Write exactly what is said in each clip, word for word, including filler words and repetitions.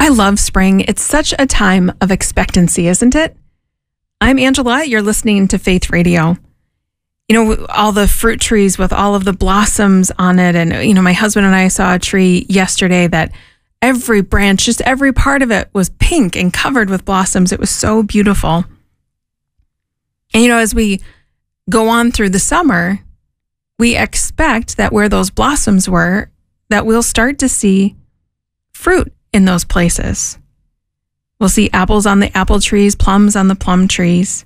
I love spring. It's such a time of expectancy, isn't it? I'm Angela. You're listening to Faith Radio. You know, all the fruit trees with all of the blossoms on it. And, you know, my husband and I saw a tree yesterday that every branch, just every part of it was pink and covered with blossoms. It was so beautiful. And, you know, as we go on through the summer, we expect that where those blossoms were, that we'll start to see fruit in those places. We'll see apples on the apple trees, plums on the plum trees.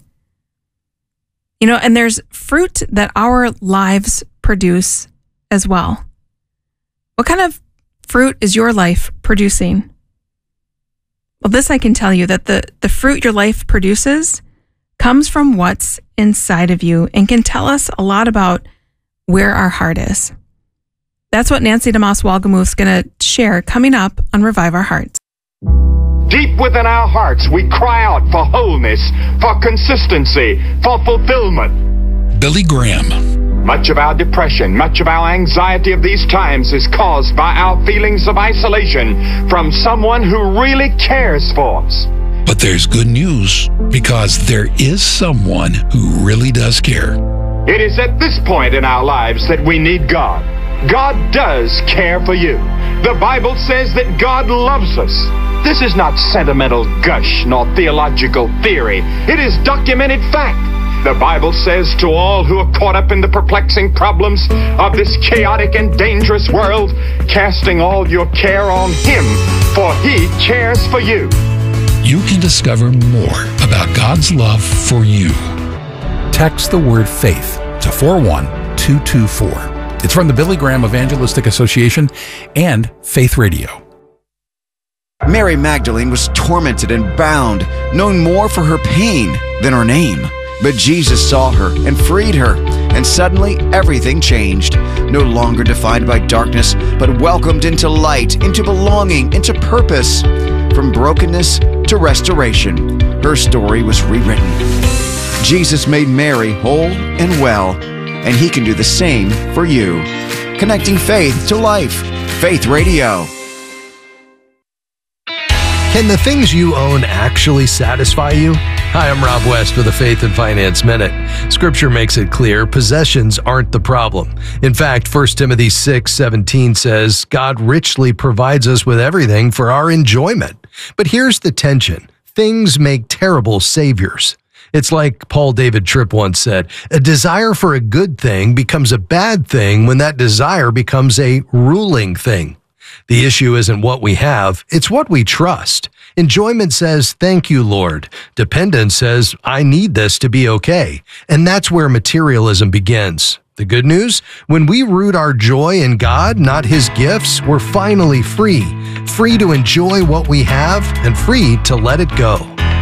You know, and there's fruit that our lives produce as well. What kind of fruit is your life producing? Well, this I can tell you, that the, the fruit your life produces comes from what's inside of you and can tell us a lot about where our heart is. That's what Nancy DeMoss Wolgemuth is going to share coming up on Revive Our Hearts. Deep within our hearts, we cry out for wholeness, for consistency, for fulfillment. Billy Graham. Much of our depression, much of our anxiety of these times is caused by our feelings of isolation from someone who really cares for us. But there's good news, because there is someone who really does care. It is at this point in our lives that we need God. God does care for you. The Bible says that God loves us. This is not sentimental gush nor theological theory. It is documented fact. The Bible says to all who are caught up in the perplexing problems of this chaotic and dangerous world, casting all your care on Him, for He cares for you. You can discover more about God's love for you. Text the word faith to four one two two four. It's from the Billy Graham Evangelistic Association and Faith Radio. Mary Magdalene was tormented and bound, known more for her pain than her name. But Jesus saw her and freed her, and suddenly everything changed. No longer defined by darkness, but welcomed into light, into belonging, into purpose. From brokenness to restoration, her story was rewritten. Jesus made Mary whole and well, and He can do the same for you. Connecting faith to life. Faith Radio. Can the things you own actually satisfy you? Hi, I'm Rob West with the Faith and Finance Minute. Scripture makes it clear possessions aren't the problem. In fact, First Timothy six seventeen says, God richly provides us with everything for our enjoyment. But here's the tension. Things make terrible saviors. It's like Paul David Tripp once said, a desire for a good thing becomes a bad thing when that desire becomes a ruling thing. The issue isn't what we have, it's what we trust. Enjoyment says, thank you, Lord. Dependence says, I need this to be okay. And that's where materialism begins. The good news? When we root our joy in God, not His gifts, we're finally free. Free to enjoy what we have and free to let it go.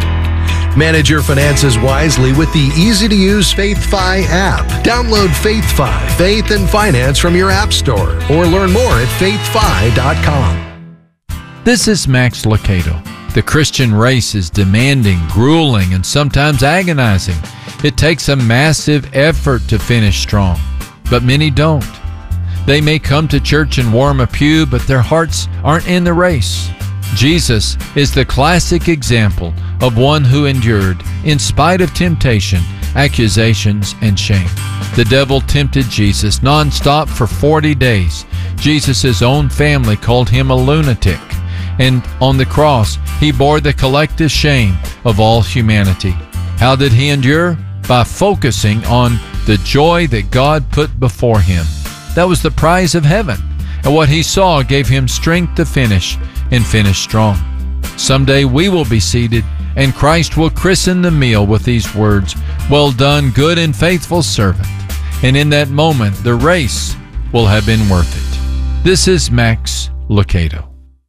Manage your finances wisely with the easy-to-use FaithFi app. Download FaithFi, Faith and Finance from your app store, or learn more at faith fi dot com. This is Max Lucado. The Christian race is demanding, grueling, and sometimes agonizing. It takes a massive effort to finish strong, but many don't. They may come to church and warm a pew, but their hearts aren't in the race. Jesus is the classic example of one who endured in spite of temptation, accusations, and shame. The devil tempted Jesus nonstop for forty days. Jesus' own family called him a lunatic. And on the cross, he bore the collective shame of all humanity. How did he endure? By focusing on the joy that God put before him. That was the prize of heaven. And what he saw gave him strength to finish and finish strong. Someday we will be seated, and Christ will christen the meal with these words, well done, good and faithful servant. And in that moment, the race will have been worth it. This is Max Lucado.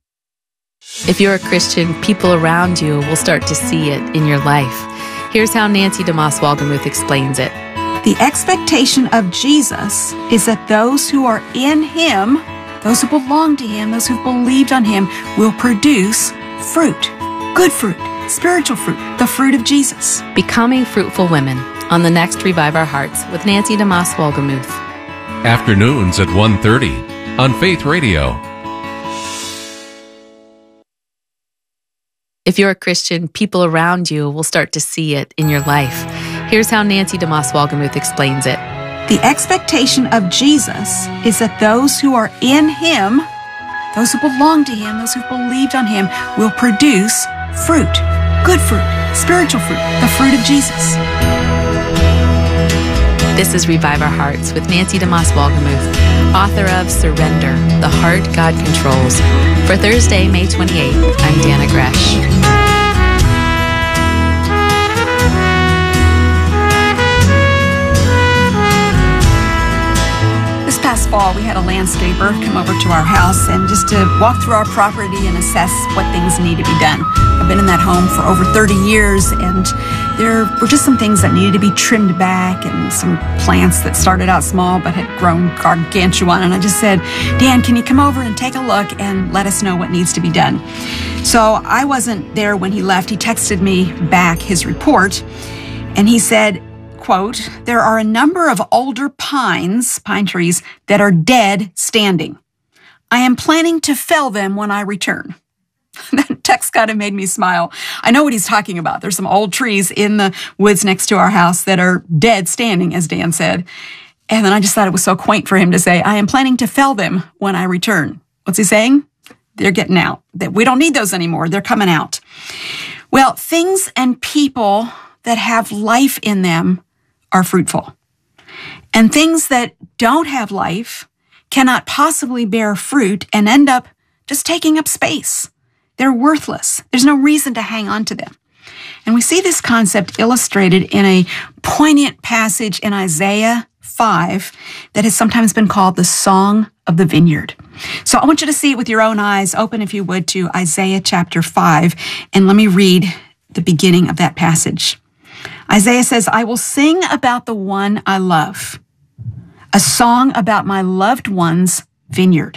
If you're a Christian, people around you will start to see it in your life. Here's how Nancy DeMoss Wolgemuth explains it. The expectation of Jesus is that those who are in Him, those who belong to Him, those who believed on Him, will produce fruit, good fruit, spiritual fruit, the fruit of Jesus. Becoming Fruitful Women on the next Revive Our Hearts with Nancy DeMoss Wolgemuth. Afternoons at one thirty on Faith Radio. If you're a Christian, people around you will start to see it in your life. Here's how Nancy DeMoss Walgenmuth explains it. The expectation of Jesus is that those who are in Him, those who belong to Him, those who've believed on Him, will produce fruit, good fruit, spiritual fruit, the fruit of Jesus. This is Revive Our Hearts with Nancy DeMoss Walgenmuth, author of Surrender, The Heart God Controls. For Thursday, May twenty-eighth, I'm Dana Gresh. Last fall, we had a landscaper come over to our house and just to walk through our property and assess what things need to be done. I've been in that home for over thirty years, and there were just some things that needed to be trimmed back and some plants that started out small but had grown gargantuan. And I just said, Dan, can you come over and take a look and let us know what needs to be done? So I wasn't there when he left. He texted me back his report, and he said, quote, there are a number of older pines, pine trees, that are dead standing. I am planning to fell them when I return. That text kind of made me smile. I know what he's talking about. There's some old trees in the woods next to our house that are dead standing, as Dan said. And then I just thought it was so quaint for him to say, I am planning to fell them when I return. What's he saying? They're getting out. That we don't need those anymore. They're coming out. Well, things and people that have life in them are fruitful. And things that don't have life cannot possibly bear fruit and end up just taking up space. They're worthless. There's no reason to hang on to them. And we see this concept illustrated in a poignant passage in Isaiah five that has sometimes been called the Song of the Vineyard. So I want you to see it with your own eyes. Open, if you would, to Isaiah chapter five, and let me read the beginning of that passage. Isaiah says, I will sing about the one I love, a song about my loved one's vineyard.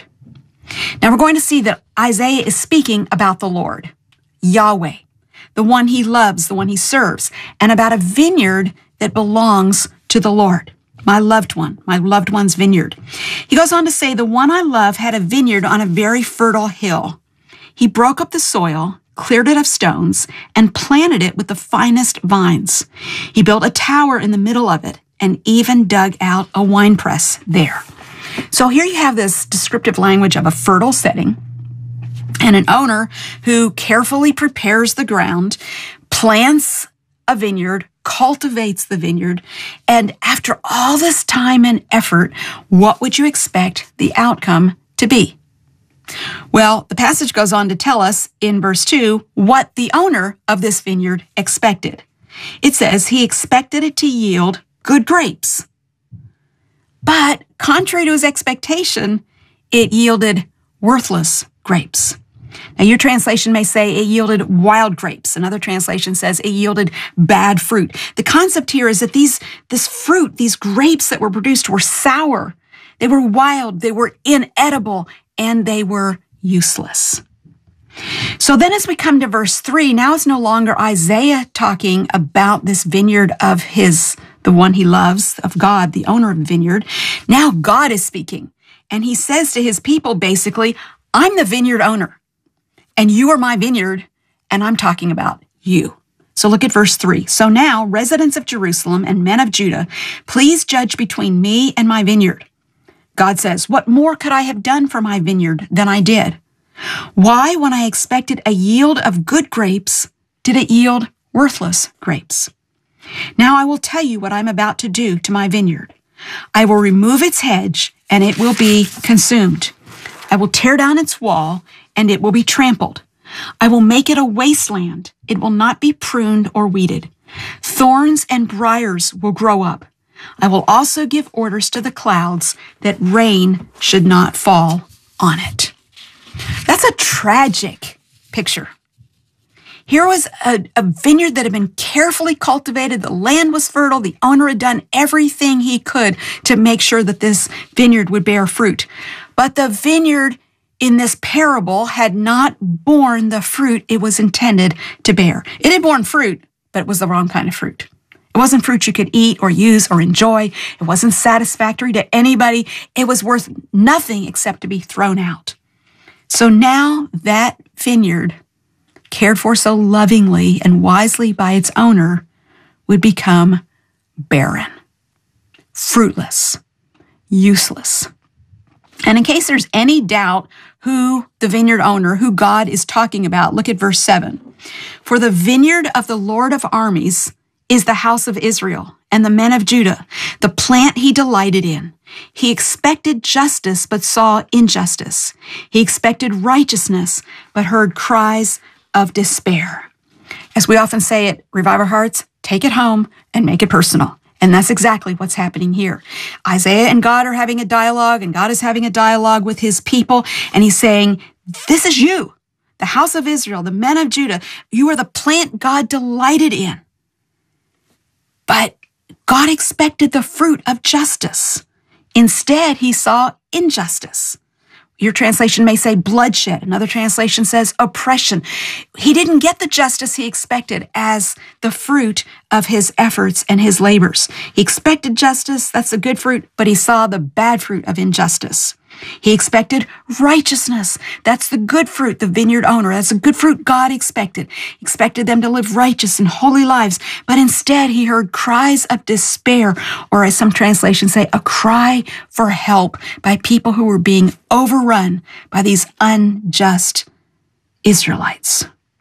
Now we're going to see that Isaiah is speaking about the Lord, Yahweh, the one he loves, the one he serves, and about a vineyard that belongs to the Lord, my loved one, my loved one's vineyard. He goes on to say, the one I love had a vineyard on a very fertile hill. He broke up the soil, cleared it of stones, and planted it with the finest vines. He built a tower in the middle of it and even dug out a winepress there. So here you have this descriptive language of a fertile setting and an owner who carefully prepares the ground, plants a vineyard, cultivates the vineyard, and after all this time and effort, what would you expect the outcome to be? Well, the passage goes on to tell us in verse two what the owner of this vineyard expected. It says he expected it to yield good grapes. But contrary to his expectation, it yielded worthless grapes. Now, your translation may say it yielded wild grapes. Another translation says it yielded bad fruit. The concept here is that these, this fruit, these grapes that were produced were sour. They were wild. They were inedible. And they were useless. So then as we come to verse three, now it's no longer Isaiah talking about this vineyard of his, the one he loves, of God, the owner of the vineyard. Now God is speaking. And he says to his people, basically, I'm the vineyard owner. And you are my vineyard. And I'm talking about you. So look at verse three. So now, residents of Jerusalem and men of Judah, please judge between me and my vineyard. God says, what more could I have done for my vineyard than I did? Why, when I expected a yield of good grapes, did it yield worthless grapes? Now I will tell you what I'm about to do to my vineyard. I will remove its hedge, and it will be consumed. I will tear down its wall, and it will be trampled. I will make it a wasteland. It will not be pruned or weeded. Thorns and briars will grow up. I will also give orders to the clouds that rain should not fall on it. That's a tragic picture. Here was a, a vineyard that had been carefully cultivated. The land was fertile. The owner had done everything he could to make sure that this vineyard would bear fruit. But the vineyard in this parable had not borne the fruit it was intended to bear. It had borne fruit, but it was the wrong kind of fruit. It wasn't fruit you could eat or use or enjoy. It wasn't satisfactory to anybody. It was worth nothing except to be thrown out. So now that vineyard cared for so lovingly and wisely by its owner, would become barren, fruitless, useless. And in case there's any doubt who the vineyard owner, who God is talking about, look at verse seven. For the vineyard of the Lord of armies is the house of Israel and the men of Judah, the plant he delighted in. He expected justice, but saw injustice. He expected righteousness, but heard cries of despair. As we often say at Revive Our Hearts, take it home and make it personal. And that's exactly what's happening here. Isaiah and God are having a dialogue, and God is having a dialogue with his people, and he's saying, this is you, the house of Israel, the men of Judah. You are the plant God delighted in. But God expected the fruit of justice. Instead, he saw injustice. Your translation may say bloodshed. Another translation says oppression. He didn't get the justice he expected as the fruit of his efforts and his labors. He expected justice, that's the good fruit, but he saw the bad fruit of injustice. He expected righteousness. That's the good fruit, the vineyard owner. That's the good fruit God expected. He expected them to live righteous and holy lives. But instead, he heard cries of despair, or as some translations say, a cry for help by people who were being overrun by these unjust Israelites.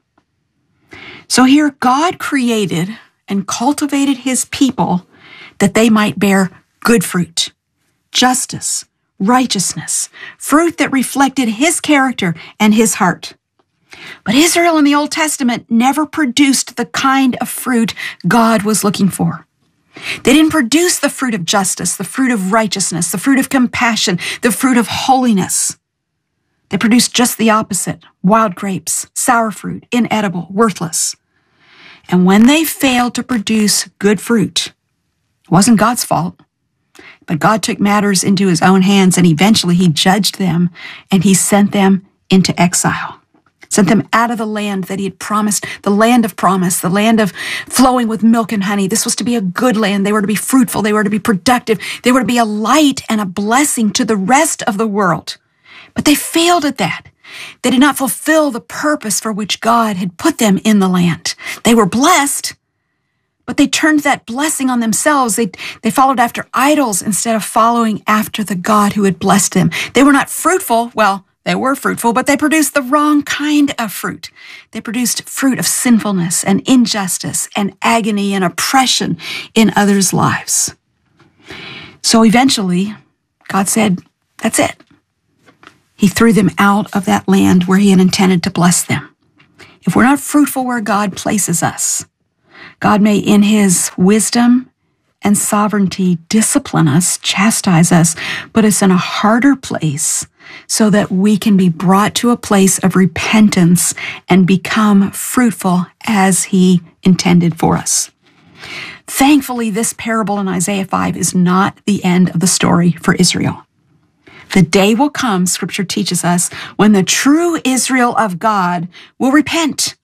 So here, God created and cultivated his people that they might bear good fruit, justice, righteousness, fruit that reflected his character and his heart. But Israel in the Old Testament never produced the kind of fruit God was looking for. They didn't produce the fruit of justice, the fruit of righteousness, the fruit of compassion, the fruit of holiness. They produced just the opposite: wild grapes, sour fruit, inedible, worthless. And when they failed to produce good fruit, it wasn't God's fault. But God took matters into his own hands, and eventually he judged them, and he sent them into exile. Sent them out of the land that he had promised, the land of promise, the land of flowing with milk and honey. This was to be a good land. They were to be fruitful. They were to be productive. They were to be a light and a blessing to the rest of the world. But they failed at that. They did not fulfill the purpose for which God had put them in the land. They were blessed, but they turned that blessing on themselves. They, they followed after idols instead of following after the God who had blessed them. They were not fruitful. Well, they were fruitful, but they produced the wrong kind of fruit. They produced fruit of sinfulness and injustice and agony and oppression in others' lives. So eventually, God said, that's it. He threw them out of that land where he had intended to bless them. If we're not fruitful where God places us, God may, in his wisdom and sovereignty, discipline us, chastise us, put us in a harder place so that we can be brought to a place of repentance and become fruitful as he intended for us. Thankfully, this parable in Isaiah five is not the end of the story for Israel. The day will come, Scripture teaches us, when the true Israel of God will repent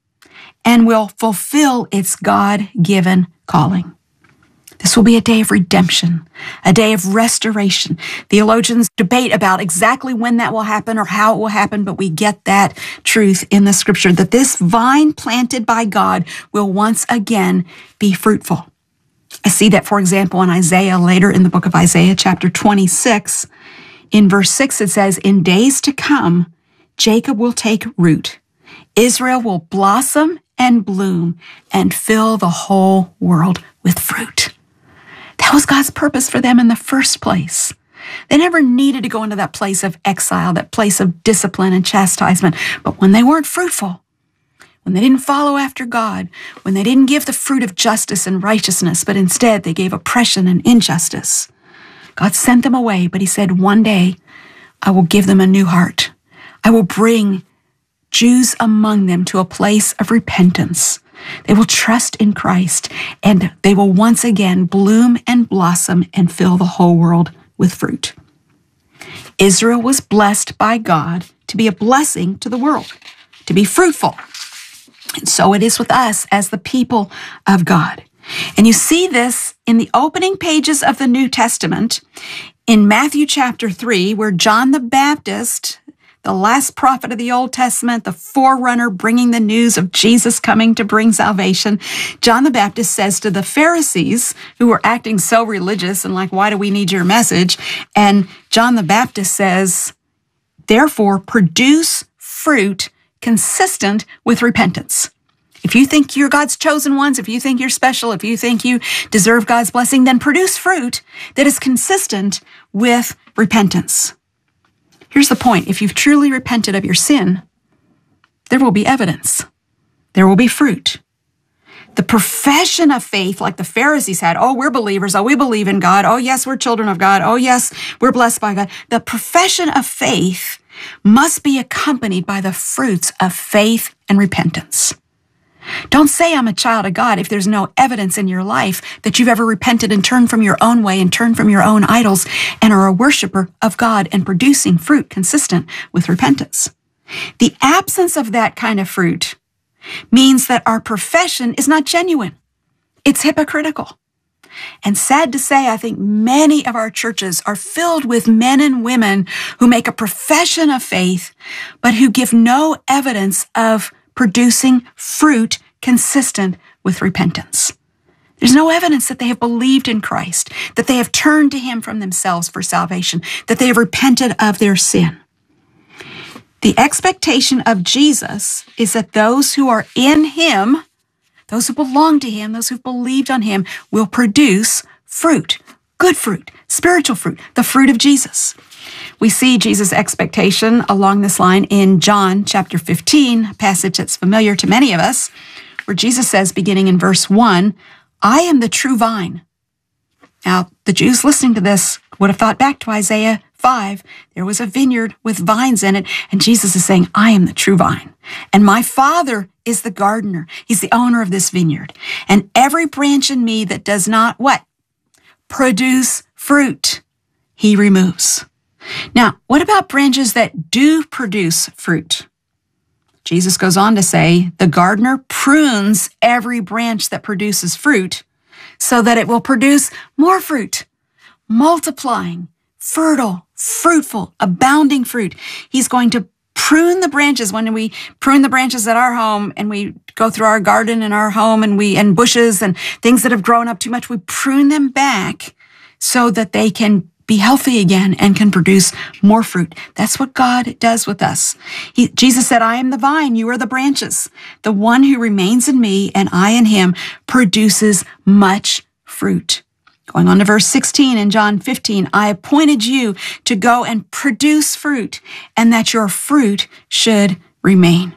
and will fulfill its God-given calling. This will be a day of redemption, a day of restoration. Theologians debate about exactly when that will happen or how it will happen, but we get that truth in the Scripture, that this vine planted by God will once again be fruitful. I see that, for example, in Isaiah, later in the book of Isaiah, chapter twenty-six. In verse six, it says, "In days to come, Jacob will take root. Israel will blossom and bloom and fill the whole world with fruit." That was God's purpose for them in the first place. They never needed to go into that place of exile, that place of discipline and chastisement. But when they weren't fruitful, when they didn't follow after God, when they didn't give the fruit of justice and righteousness, but instead they gave oppression and injustice, God sent them away. But he said, one day I will give them a new heart. I will bring Jews among them to a place of repentance. They will trust in Christ, and they will once again bloom and blossom and fill the whole world with fruit. Israel was blessed by God to be a blessing to the world, to be fruitful. And so it is with us as the people of God. And you see this in the opening pages of the New Testament in Matthew chapter three, where John the Baptist, the last prophet of the Old Testament, the forerunner bringing the news of Jesus coming to bring salvation, John the Baptist says to the Pharisees, who were acting so religious and like, why do we need your message? And John the Baptist says, therefore, produce fruit consistent with repentance. If you think you're God's chosen ones, if you think you're special, if you think you deserve God's blessing, then produce fruit that is consistent with repentance. Here's the point. If you've truly repented of your sin, there will be evidence. There will be fruit. The profession of faith, like the Pharisees had, oh, we're believers. Oh, we believe in God. Oh, yes, we're children of God. Oh, yes, we're blessed by God. The profession of faith must be accompanied by the fruits of faith and repentance. Don't say I'm a child of God if there's no evidence in your life that you've ever repented and turned from your own way and turned from your own idols and are a worshiper of God and producing fruit consistent with repentance. The absence of that kind of fruit means that our profession is not genuine. It's hypocritical. And sad to say, I think many of our churches are filled with men and women who make a profession of faith, but who give no evidence of producing fruit consistent with repentance. There's no evidence that they have believed in Christ, that they have turned to Him from themselves for salvation, that they have repented of their sin. The expectation of Jesus is that those who are in Him, those who belong to Him, those who've believed on Him, will produce fruit, good fruit, spiritual fruit, the fruit of Jesus. We see Jesus' expectation along this line in John chapter fifteen, a passage that's familiar to many of us, where Jesus says, beginning in verse one, I am the true vine. Now, the Jews listening to this would have thought back to Isaiah five. There was a vineyard with vines in it, and Jesus is saying, I am the true vine, and my Father is the gardener. He's the owner of this vineyard. And every branch in me that does not, what? Produce fruit, He removes. Now, what about branches that do produce fruit? Jesus goes on to say, the gardener prunes every branch that produces fruit so that it will produce more fruit, multiplying, fertile, fruitful, abounding fruit. He's going to prune the branches. When we prune the branches at our home and we go through our garden and our home and we, and bushes and things that have grown up too much, we prune them back so that they can be healthy again and can produce more fruit. That's what God does with us. He, Jesus said, I am the vine, you are the branches. The one who remains in me and I in him produces much fruit. Going on to verse sixteen in John fifteen, I appointed you to go and produce fruit, and that your fruit should remain.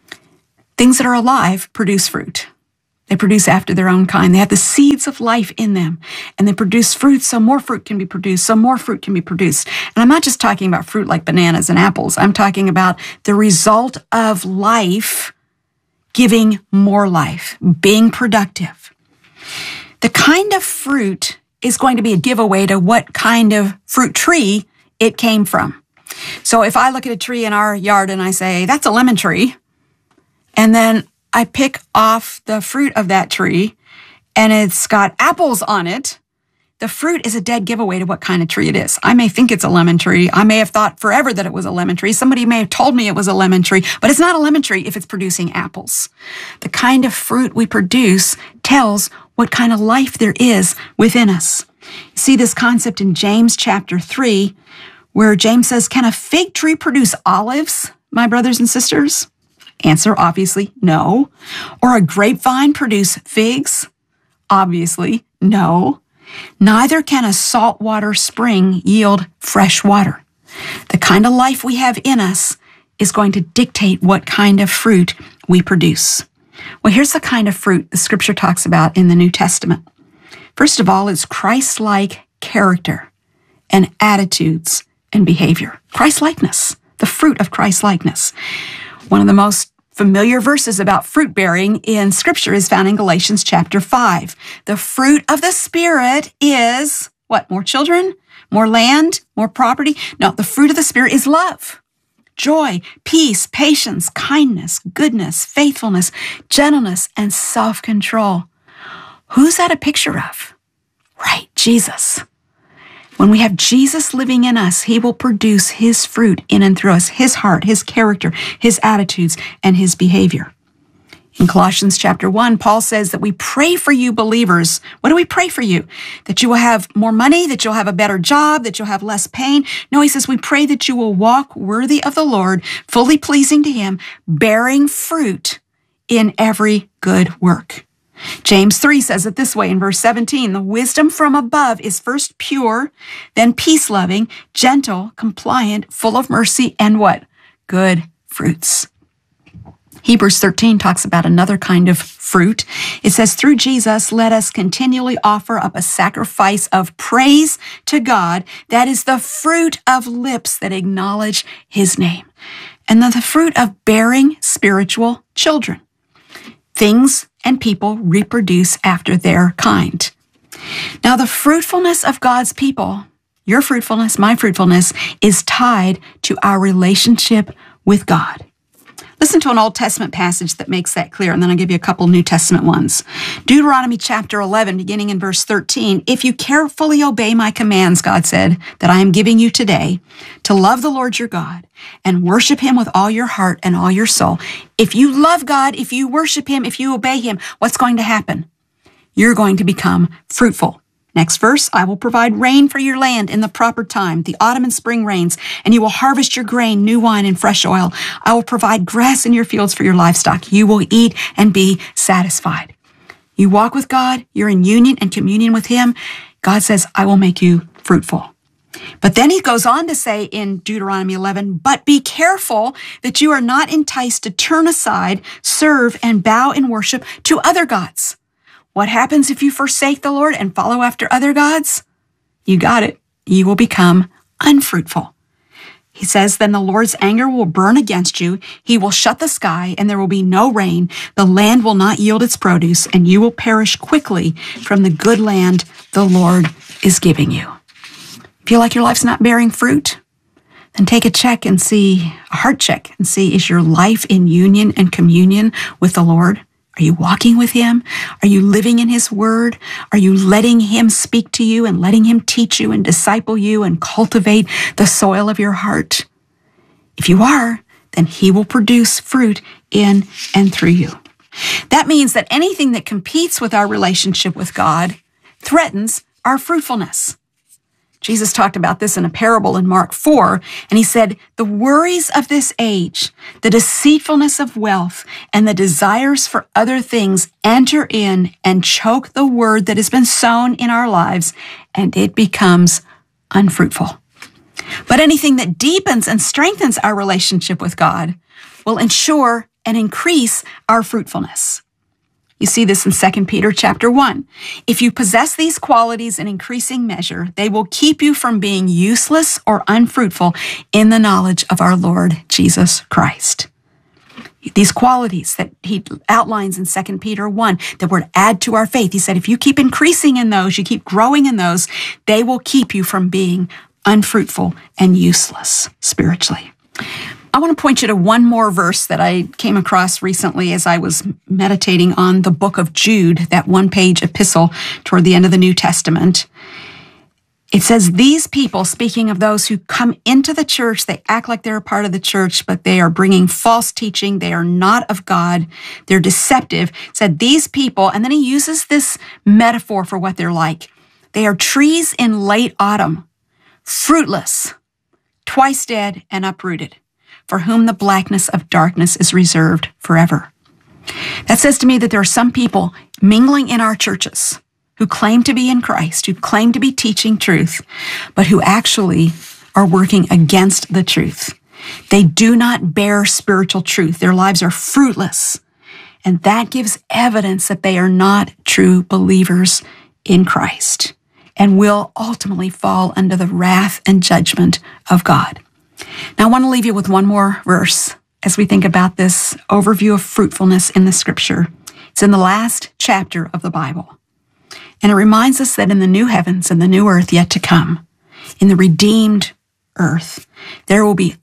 Things that are alive produce fruit. They produce after their own kind. They have the seeds of life in them, and they produce fruit so more fruit can be produced, so more fruit can be produced. And I'm not just talking about fruit like bananas and apples. I'm talking about the result of life giving more life, being productive. The kind of fruit is going to be a giveaway to what kind of fruit tree it came from. So if I look at a tree in our yard and I say, that's a lemon tree, and then I pick off the fruit of that tree and it's got apples on it, the fruit is a dead giveaway to what kind of tree it is. I may think it's a lemon tree. I may have thought forever that it was a lemon tree. Somebody may have told me it was a lemon tree, but it's not a lemon tree if it's producing apples. The kind of fruit we produce tells what kind of life there is within us. You see this concept in James chapter three, where James says, can a fig tree produce olives, my brothers and sisters? Answer, obviously, no. Or a grapevine produce figs? Obviously, no. Neither can a saltwater spring yield fresh water. The kind of life we have in us is going to dictate what kind of fruit we produce. Well, here's the kind of fruit the scripture talks about in the New Testament. First of all, it's Christ-like character and attitudes and behavior. Christ-likeness, the fruit of Christ-likeness. One of the most familiar verses about fruit bearing in Scripture is found in Galatians chapter five. The fruit of the Spirit is, what, more children, more land, more property? No, the fruit of the Spirit is love, joy, peace, patience, kindness, goodness, faithfulness, gentleness, and self-control. Who's that a picture of? Right, Jesus. When we have Jesus living in us, he will produce his fruit in and through us, his heart, his character, his attitudes, and his behavior. In Colossians chapter one, Paul says that we pray for you believers. What do we pray for you? That you will have more money, that you'll have a better job, that you'll have less pain. No, he says we pray that you will walk worthy of the Lord, fully pleasing to him, bearing fruit in every good work. James three says it this way in verse seventeen, the wisdom from above is first pure, then peace-loving, gentle, compliant, full of mercy, and what? Good fruits. Hebrews thirteen talks about another kind of fruit. It says, through Jesus, let us continually offer up a sacrifice of praise to God. That is the fruit of lips that acknowledge his name. And then the fruit of bearing spiritual children. Things and people reproduce after their kind. Now, the fruitfulness of God's people, your fruitfulness, my fruitfulness, is tied to our relationship with God. Listen to an Old Testament passage that makes that clear, and then I'll give you a couple New Testament ones. Deuteronomy chapter eleven, beginning in verse thirteen, if you carefully obey my commands, God said, that I am giving you today, to love the Lord your God and worship him with all your heart and all your soul. If you love God, if you worship him, if you obey him, what's going to happen? You're going to become fruitful. Next verse, I will provide rain for your land in the proper time, the autumn and spring rains, and you will harvest your grain, new wine, and fresh oil. I will provide grass in your fields for your livestock. You will eat and be satisfied. You walk with God, you're in union and communion with him. God says, I will make you fruitful. But then he goes on to say in Deuteronomy eleven, but be careful that you are not enticed to turn aside, serve, and bow in worship to other gods. What happens if you forsake the Lord and follow after other gods? You got it. You will become unfruitful. He says, then the Lord's anger will burn against you. He will shut the sky and there will be no rain. The land will not yield its produce and you will perish quickly from the good land the Lord is giving you. Feel like your life's not bearing fruit? Then take a check and see, a heart check and see, is your life in union and communion with the Lord? Are you walking with him? Are you living in his word? Are you letting him speak to you and letting him teach you and disciple you and cultivate the soil of your heart? If you are, then he will produce fruit in and through you. That means that anything that competes with our relationship with God threatens our fruitfulness. Jesus talked about this in a parable in Mark four, and he said, the worries of this age, the deceitfulness of wealth, and the desires for other things enter in and choke the word that has been sown in our lives, and it becomes unfruitful. But anything that deepens and strengthens our relationship with God will ensure and increase our fruitfulness. You see this in Second Peter chapter one. If you possess these qualities in increasing measure, they will keep you from being useless or unfruitful in the knowledge of our Lord Jesus Christ. These qualities that he outlines in Second Peter one that were to add to our faith. He said, if you keep increasing in those, you keep growing in those, they will keep you from being unfruitful and useless spiritually. I want to point you to one more verse that I came across recently as I was meditating on the book of Jude, that one-page epistle toward the end of the New Testament. It says, these people, speaking of those who come into the church, they act like they're a part of the church, but they are bringing false teaching. They are not of God. They're deceptive. It said these people, and then he uses this metaphor for what they're like. They are trees in late autumn, fruitless, twice dead and uprooted, for whom the blackness of darkness is reserved forever. That says to me that there are some people mingling in our churches who claim to be in Christ, who claim to be teaching truth, but who actually are working against the truth. They do not bear spiritual truth. Their lives are fruitless. And that gives evidence that they are not true believers in Christ and will ultimately fall under the wrath and judgment of God. Now, I want to leave you with one more verse as we think about this overview of fruitfulness in the scripture. It's in the last chapter of the Bible. And it reminds us that in the new heavens and the new earth yet to come, in the redeemed earth, there will be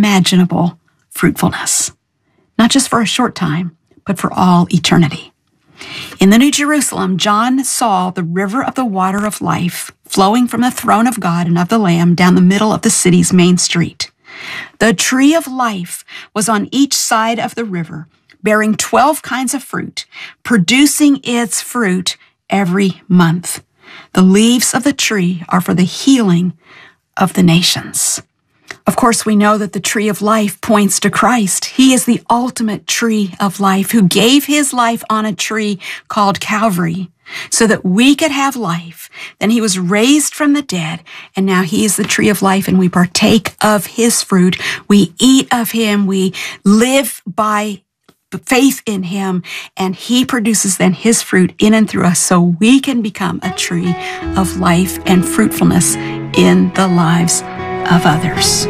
unimaginable fruitfulness, not just for a short time, but for all eternity. In the New Jerusalem, John saw the river of the water of life flowing from the throne of God and of the Lamb down the middle of the city's main street. The tree of life was on each side of the river, bearing twelve kinds of fruit, producing its fruit every month. The leaves of the tree are for the healing of the nations. Of course, we know that the tree of life points to Christ. He is the ultimate tree of life who gave his life on a tree called Calvary so that we could have life. Then he was raised from the dead, and now he is the tree of life, and we partake of his fruit. We eat of him. We live by faith in him, and he produces then his fruit in and through us so we can become a tree of life and fruitfulness in the lives of others.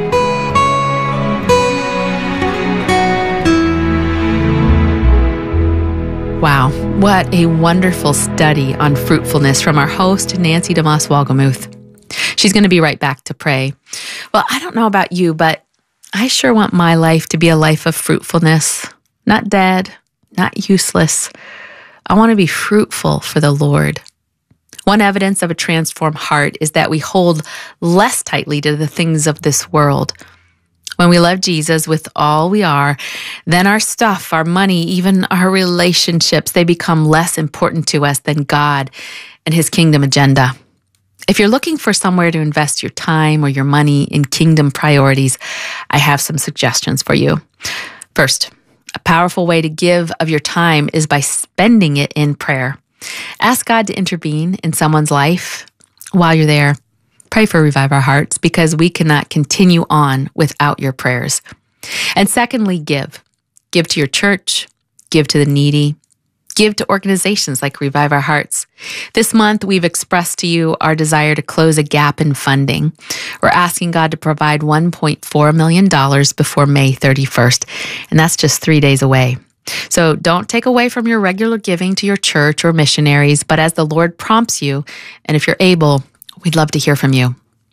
Wow, what a wonderful study on fruitfulness from our host, Nancy DeMoss Wolgemuth. She's going to be right back to pray. Well, I don't know about you, but I sure want my life to be a life of fruitfulness, not dead, not useless. I want to be fruitful for the Lord. One evidence of a transformed heart is that we hold less tightly to the things of this world. When we love Jesus with all we are, then our stuff, our money, even our relationships, they become less important to us than God and his kingdom agenda. If you're looking for somewhere to invest your time or your money in kingdom priorities, I have some suggestions for you. First, a powerful way to give of your time is by spending it in prayer. Ask God to intervene in someone's life while you're there. Pray for Revive Our Hearts because we cannot continue on without your prayers. And secondly, give. Give to your church, give to the needy, give to organizations like Revive Our Hearts. This month, we've expressed to you our desire to close a gap in funding. We're asking God to provide one point four million dollars before May thirty-first, and that's just three days away. So don't take away from your regular giving to your church or missionaries, but as the Lord prompts you, and if you're able, we'd love to hear from you.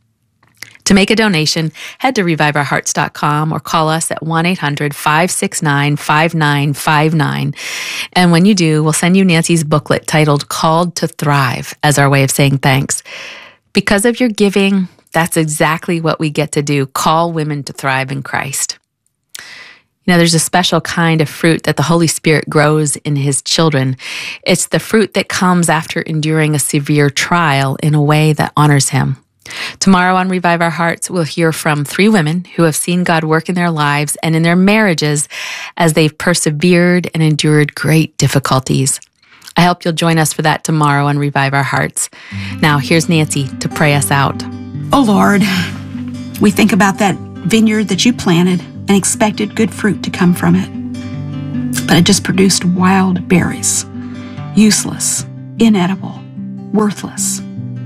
To make a donation, head to revive our hearts dot com or call us at one eight hundred, five six nine, five nine five nine. And when you do, we'll send you Nancy's booklet titled Called to Thrive as our way of saying thanks. Because of your giving, that's exactly what we get to do, call women to thrive in Christ. You know, there's a special kind of fruit that the Holy Spirit grows in his children. It's the fruit that comes after enduring a severe trial in a way that honors him. Tomorrow on Revive Our Hearts, we'll hear from three women who have seen God work in their lives and in their marriages as they've persevered and endured great difficulties. I hope you'll join us for that tomorrow on Revive Our Hearts. Now, here's Nancy to pray us out. Oh Lord, we think about that vineyard that you planted and expected good fruit to come from it. But it just produced wild berries, useless, inedible, worthless.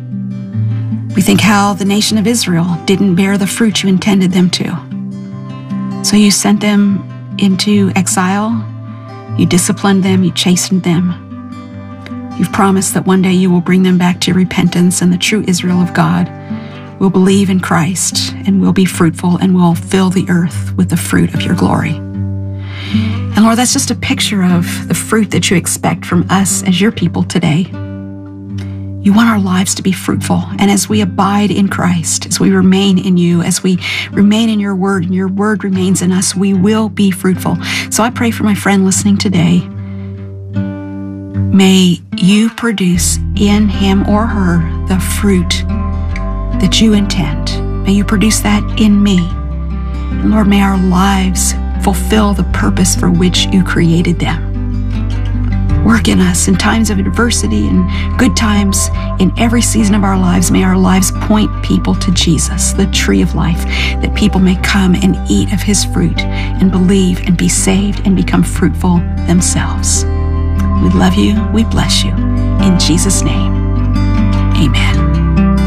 We think how the nation of Israel didn't bear the fruit you intended them to. So you sent them into exile, you disciplined them, you chastened them. You've promised that one day you will bring them back to repentance, and the true Israel of God will believe in Christ and will be fruitful and will fill the earth with the fruit of your glory. And Lord, that's just a picture of the fruit that you expect from us as your people today. You want our lives to be fruitful. And as we abide in Christ, as we remain in you, as we remain in your word and your word remains in us, we will be fruitful. So I pray for my friend listening today. May you produce in him or her the fruit that you intend. May you produce that in me. And Lord, may our lives fulfill the purpose for which you created them. Work in us in times of adversity and good times in every season of our lives. May our lives point people to Jesus, the tree of life, that people may come and eat of his fruit and believe and be saved and become fruitful themselves. We love you. We bless you. In Jesus' name, amen.